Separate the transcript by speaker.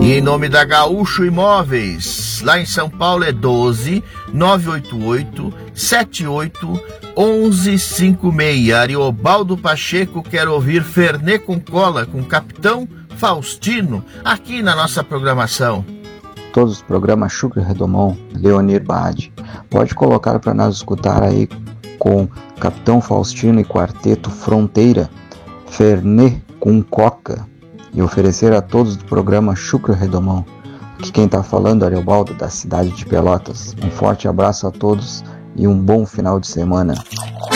Speaker 1: E em nome da Gaúcho Imóveis, lá em São Paulo é 12 988 78 1156. Ariobaldo Pacheco quer ouvir Fernê com Cola com Capitão Faustino aqui na nossa programação.
Speaker 2: Todos os programas Chucre Redomão, Leonir Baade. Pode colocar para nós escutar aí com Capitão Faustino e Quarteto Fronteira, Fernê com Coca, e oferecer a todos do programa Chucre Redomão. Aqui quem está falando é Ariobaldo, da cidade de Pelotas. Um forte abraço a todos e um bom final de semana.